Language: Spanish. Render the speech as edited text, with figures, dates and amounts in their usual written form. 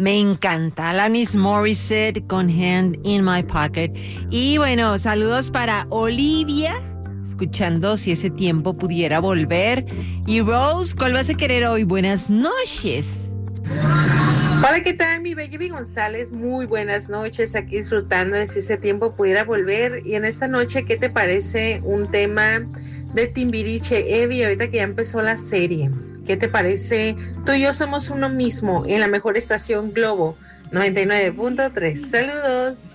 Me encanta. Alanis Morissette con Hand in My Pocket. Y bueno, saludos para Olivia, escuchando Si ese tiempo pudiera volver. Y Rose, ¿cuál vas a querer hoy? Buenas noches. Hola, ¿qué tal, mi Baby González? Muy buenas noches, aquí disfrutando de Si ese tiempo pudiera volver. Y en esta noche, ¿qué te parece un tema de Timbiriche? Evi, ahorita que ya empezó la serie, ¿qué te parece? Tú y yo somos uno mismo en la mejor estación Globo 99.3. Saludos.